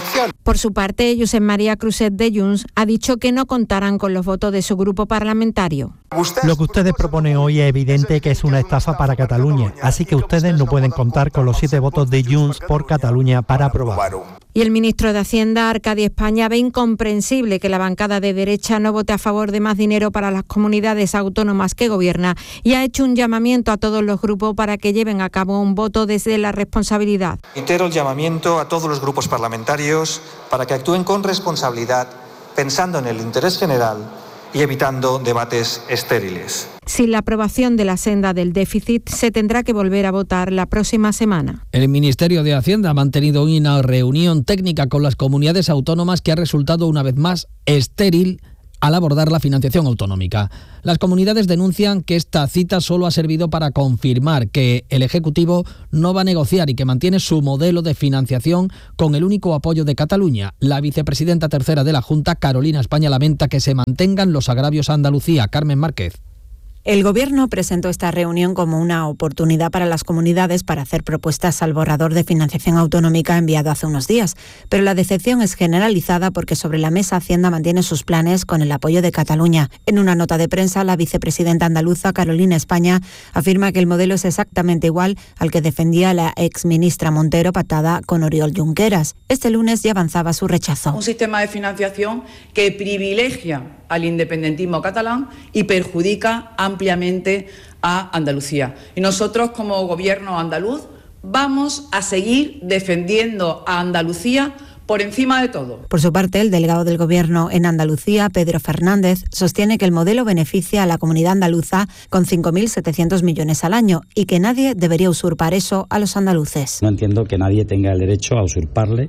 Por su parte, Josep María Cruzet de Junts ha dicho que no contarán con los votos de su grupo parlamentario. Lo que ustedes proponen hoy es evidente que es una estafa para Cataluña, así que ustedes no pueden contar con los 7 votos de Junts por Cataluña para aprobar. Y el ministro de Hacienda, Arcadi España, ve incomprensible que la bancada de derecha no vote a favor de más dinero para las comunidades autónomas que gobierna y ha hecho un llamamiento a todos los grupos para que lleven a cabo un voto desde la responsabilidad. Reitero el llamamiento a todos los grupos parlamentarios para que actúen con responsabilidad, pensando en el interés general y evitando debates estériles. Sin la aprobación de la senda del déficit, se tendrá que volver a votar la próxima semana. El Ministerio de Hacienda ha mantenido hoy una reunión técnica con las comunidades autónomas que ha resultado una vez más estéril al abordar la financiación autonómica. Las comunidades denuncian que esta cita solo ha servido para confirmar que el Ejecutivo no va a negociar y que mantiene su modelo de financiación con el único apoyo de Cataluña. La vicepresidenta tercera de la Junta, Carolina España, lamenta que se mantengan los agravios a Andalucía. Carmen Márquez. El Gobierno presentó esta reunión como una oportunidad para las comunidades para hacer propuestas al borrador de financiación autonómica enviado hace unos días. Pero la decepción es generalizada porque sobre la mesa Hacienda mantiene sus planes con el apoyo de Cataluña. En una nota de prensa, la vicepresidenta andaluza, Carolina España, afirma que el modelo es exactamente igual al que defendía la exministra Montero pactada con Oriol Junqueras. Este lunes ya avanzaba su rechazo. Un sistema de financiación que privilegia al independentismo catalán y perjudica ampliamente a Andalucía. Y nosotros, como Gobierno andaluz, vamos a seguir defendiendo a Andalucía por encima de todo. Por su parte, el delegado del Gobierno en Andalucía, Pedro Fernández, sostiene que el modelo beneficia a la comunidad andaluza con 5.700 millones al año y que nadie debería usurpar eso a los andaluces. No entiendo que nadie tenga el derecho a usurparle,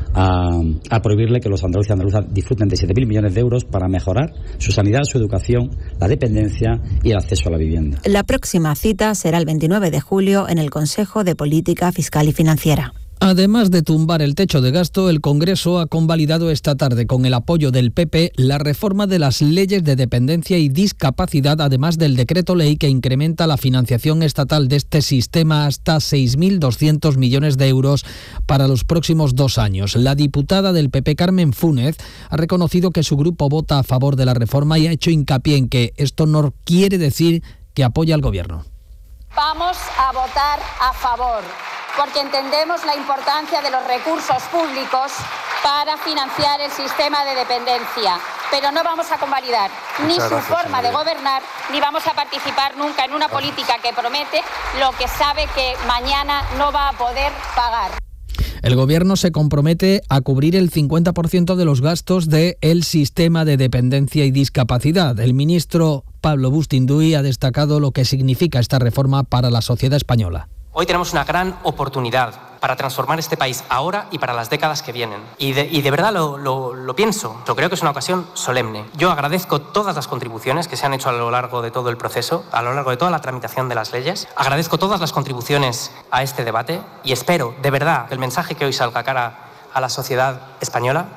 a prohibirle que los andaluces y andaluzas disfruten de 7.000 millones de euros para mejorar su sanidad, su educación, la dependencia y el acceso a la vivienda. La próxima cita será el 29 de julio en el Consejo de Política Fiscal y Financiera. Además de tumbar el techo de gasto, el Congreso ha convalidado esta tarde, con el apoyo del PP, la reforma de las leyes de dependencia y discapacidad, además del decreto ley que incrementa la financiación estatal de este sistema hasta 6.200 millones de euros para los próximos 2 años. La diputada del PP, Carmen Fúnez, ha reconocido que su grupo vota a favor de la reforma y ha hecho hincapié en que esto no quiere decir que apoya al Gobierno. Vamos a votar a favor, porque entendemos la importancia de los recursos públicos para financiar el sistema de dependencia. Pero no vamos a convalidar ni su forma de gobernar, ni vamos a participar nunca en una política que promete lo que sabe que mañana no va a poder pagar. El Gobierno se compromete a cubrir el 50% de los gastos del sistema de dependencia y discapacidad. El ministro Pablo Bustinduy ha destacado lo que significa esta reforma para la sociedad española. Hoy tenemos una gran oportunidad para transformar este país ahora y para las décadas que vienen. Y de verdad lo pienso. Yo creo que es una ocasión solemne. Yo agradezco todas las contribuciones que se han hecho a lo largo de todo el proceso, a lo largo de toda la tramitación de las leyes. Agradezco todas las contribuciones a este debate y espero, de verdad, que el mensaje que hoy salga cara a la sociedad española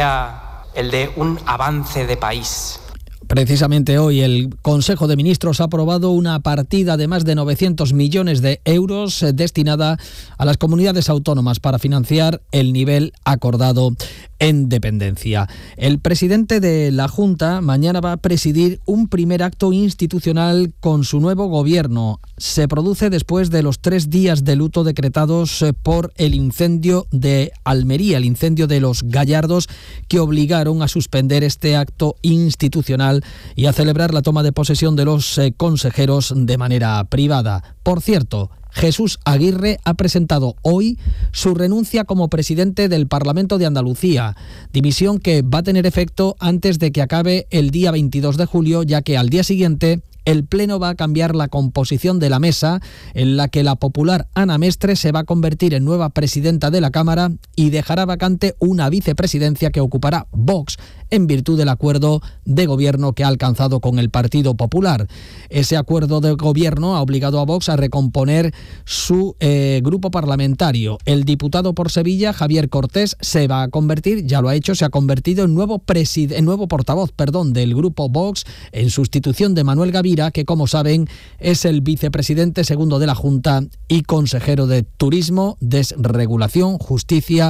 sea el de un avance de país. Precisamente hoy el Consejo de Ministros ha aprobado una partida de más de 900 millones de euros destinada a las comunidades autónomas para financiar el nivel acordado en dependencia. El presidente de la Junta mañana va a presidir un primer acto institucional con su nuevo gobierno. Se produce después de los 3 días de luto decretados por el incendio de Almería, el incendio de los Gallardos, que obligaron a suspender este acto institucional y a celebrar la toma de posesión de los consejeros de manera privada. Por cierto, Jesús Aguirre ha presentado hoy su renuncia como presidente del Parlamento de Andalucía, dimisión que va a tener efecto antes de que acabe el día 22 de julio, ya que al día siguiente el Pleno va a cambiar la composición de la mesa, en la que la popular Ana Mestre se va a convertir en nueva presidenta de la Cámara y dejará vacante una vicepresidencia que ocupará Vox, en virtud del acuerdo de gobierno que ha alcanzado con el Partido Popular. Ese acuerdo de gobierno ha obligado a Vox a recomponer su grupo parlamentario. El diputado por Sevilla, Javier Cortés, se va a convertir, ya lo ha hecho, se ha convertido en nuevo portavoz del grupo Vox, en sustitución de Manuel Gavira, que, como saben, es el vicepresidente segundo de la Junta y consejero de Turismo, Desregulación, Justicia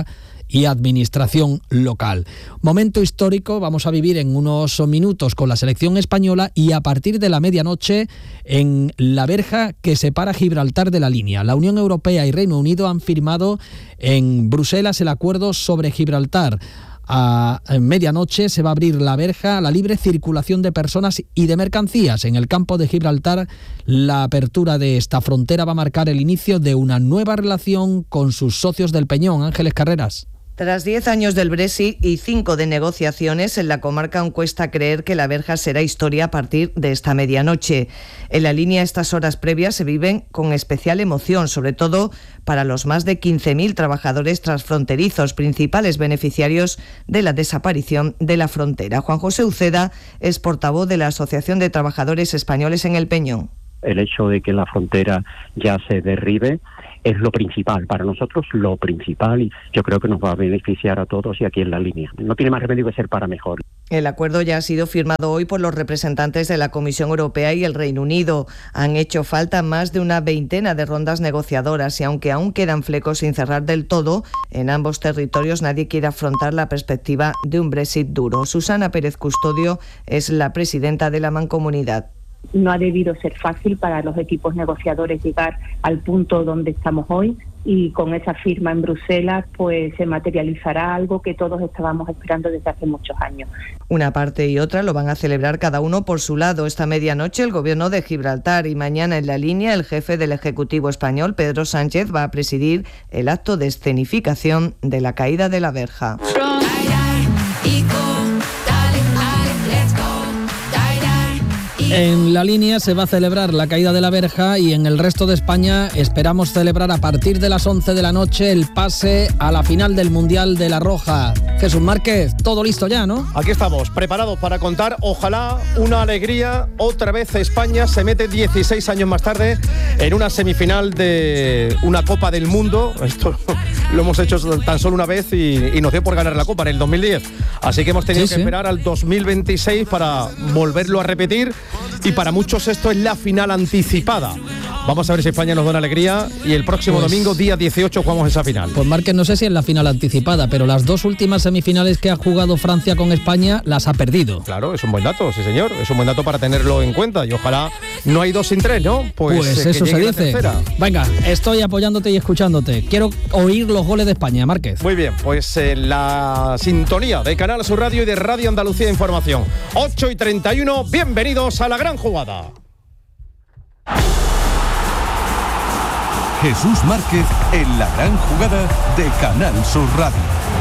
y administración local. Momento histórico, vamos a vivir en unos minutos con la selección española y a partir de la medianoche en la verja que separa Gibraltar de la línea. La Unión Europea y Reino Unido han firmado en Bruselas el acuerdo sobre Gibraltar. A medianoche se va a abrir la verja a la libre circulación de personas y de mercancías. En el campo de Gibraltar, la apertura de esta frontera va a marcar el inicio de una nueva relación con sus socios del Peñón. Ángeles Carreras. Tras 10 años del Brexit y 5 de negociaciones, en la comarca aún cuesta creer que la verja será historia a partir de esta medianoche. En la línea, estas horas previas se viven con especial emoción, sobre todo para los más de 15.000 trabajadores transfronterizos, principales beneficiarios de la desaparición de la frontera. Juan José Uceda es portavoz de la Asociación de Trabajadores Españoles en el Peñón. El hecho de que la frontera ya se derribe es lo principal, para nosotros lo principal, y yo creo que nos va a beneficiar a todos y aquí en la línea. No tiene más remedio que ser para mejor. El acuerdo ya ha sido firmado hoy por los representantes de la Comisión Europea y el Reino Unido. Han hecho falta más de una veintena de rondas negociadoras y aunque aún quedan flecos sin cerrar del todo, en ambos territorios nadie quiere afrontar la perspectiva de un Brexit duro. Susana Pérez Custodio es la presidenta de la Mancomunidad. No ha debido ser fácil para los equipos negociadores llegar al punto donde estamos hoy y con esa firma en Bruselas pues se materializará algo que todos estábamos esperando desde hace muchos años. Una parte y otra lo van a celebrar cada uno por su lado. Esta medianoche el Gobierno de Gibraltar y mañana en la línea el jefe del Ejecutivo español, Pedro Sánchez, va a presidir el acto de escenificación de la caída de la verja. En la línea se va a celebrar la caída de la verja y en el resto de España esperamos celebrar a partir de las 11 de la noche el pase a la final del Mundial de la Roja. Jesús Márquez, todo listo ya, ¿no? Aquí estamos, preparados para contar, ojalá, una alegría. Otra vez España se mete 16 años más tarde en una semifinal de una Copa del Mundo. Esto lo hemos hecho tan solo una vez y nos dio por ganar la Copa en el 2010. Así que hemos tenido que esperar al 2026 para volverlo a repetir. Y para muchos esto es la final anticipada. Vamos a ver si España nos da una alegría y el próximo domingo, día 18, jugamos esa final. Pues Márquez, no sé si es la final anticipada, pero las dos últimas semifinales que ha jugado Francia con España las ha perdido. Claro, es un buen dato, sí señor, es un buen dato para tenerlo en cuenta y ojalá no hay 2 sin 3, ¿no? Pues eso se dice. Venga, estoy apoyándote y escuchándote. Quiero oír los goles de España, Márquez. Muy bien, pues la sintonía de Canal Sur Radio y de Radio Andalucía Información. 8:31, bienvenidos a la gran jugada. Jesús Márquez en la gran jugada de Canal Sur Radio.